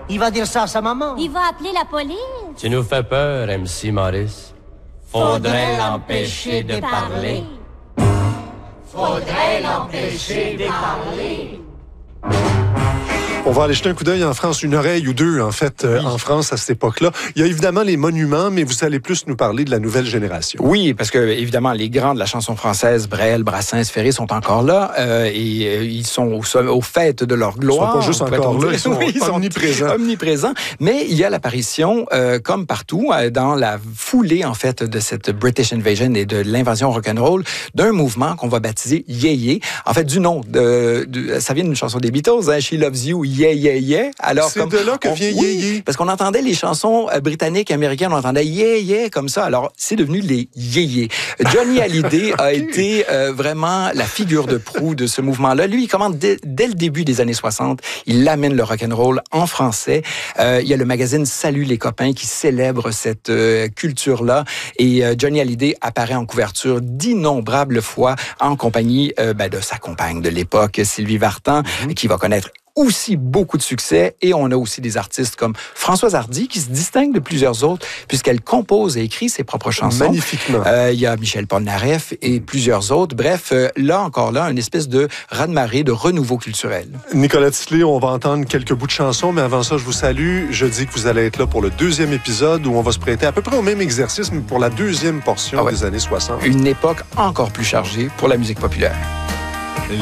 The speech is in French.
Il va dire ça à sa maman. Il va appeler la police. Tu nous fais peur, MC Maurice. Faudrait l'empêcher de parler. Faudrait l'empêcher de parler. On va aller jeter un coup d'œil en France, une oreille ou deux, en fait, en France à cette époque-là. Il y a évidemment les monuments, mais vous allez plus nous parler de la nouvelle génération. Oui, parce que, évidemment, les grands de la chanson française, Brel, Brassens, Ferré, sont encore là et ils sont au fait de leur gloire. Ils sont pas juste encore là, ils sont omniprésents. Omniprésents. Mais il y a l'apparition, comme partout, dans la foulée, en fait, de cette British Invasion et de l'invasion rock'n'roll, d'un mouvement qu'on va baptiser Yeah Yeah. En fait, du nom, ça vient d'une chanson des Beatles, hein, She Loves You, Yeah Yeah Yeah. Alors, c'est de là que vient Yeah Yeah. Parce qu'on entendait les chansons britanniques, américaines, on entendait Yeah Yeah comme ça. Alors, c'est devenu les Yeah Yeah. Johnny Hallyday a été vraiment la figure de proue de ce mouvement-là. Lui, il commande dès le début des années 60. Il amène le rock'n'roll en français. Il y a le magazine Salut les copains qui célèbre cette culture-là. Et Johnny Hallyday apparaît en couverture d'innombrables fois en compagnie de sa compagne de l'époque, Sylvie Vartan, qui va connaître aussi beaucoup de succès. Et on a aussi des artistes comme Françoise Hardy qui se distingue de plusieurs autres puisqu'elle compose et écrit ses propres chansons. Magnifiquement. Il y a Michel Polnareff et plusieurs autres. Bref, là, une espèce de raz-de-marée, de renouveau culturel. Nicolas Tisley, on va entendre quelques bouts de chansons, mais avant ça, je vous salue. Je dis que vous allez être là pour le deuxième épisode où on va se prêter à peu près au même exercice, mais pour la deuxième portion des années 60. Une époque encore plus chargée pour la musique populaire.